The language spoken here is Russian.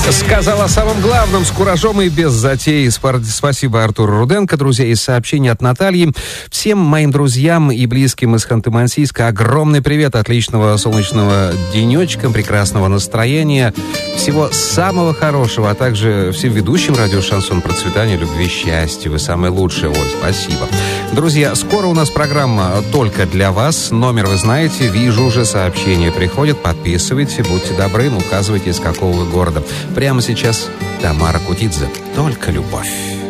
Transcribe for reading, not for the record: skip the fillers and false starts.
Сказал о самом главном с куражом и без затей. Спасибо Артуру Руденко, друзья, и сообщение от Натальи. Всем моим друзьям и близким из Ханты-Мансийска огромный привет, отличного солнечного денечка, прекрасного настроения, всего самого хорошего, а также всем ведущим радио «Шансон», процветания, любви, счастья. Вы самые лучшие. Ой, спасибо. Друзья, скоро у нас программа только для вас. Номер вы знаете, вижу уже сообщения приходят. Подписывайте, будьте добры, указывайте, из какого вы города. Прямо сейчас Тамара Кутидзе. Только любовь.